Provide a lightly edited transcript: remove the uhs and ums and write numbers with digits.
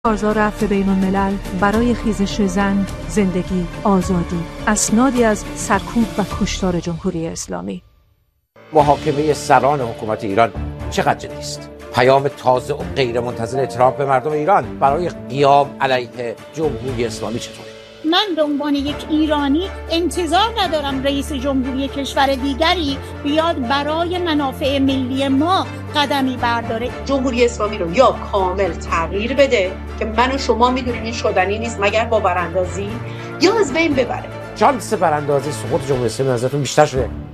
بازار عفو بین الملل برای خیزش زن، زندگی، آزادی، اسنادی از سرکوب و کشتار جمهوری اسلامی. محاکمه سران حکومت ایران چقدر جدی است؟ پیام تازه و غیرمنتظر ترامپ به مردم ایران برای قیام علیه جمهوری اسلامی چطوره؟ من به عنوان یک ایرانی انتظار ندارم رئیس جمهوری کشور دیگری بیاد برای منافع ملی ما قدمی برداره. جمهوری اسلامی رو یا کامل تغییر بده که من و شما میدونیم این شدنی نیست مگر با براندازی، یا از بین ببره. شانس براندازی سقوط جمهوری اسلامی نظرتون بیشتر شده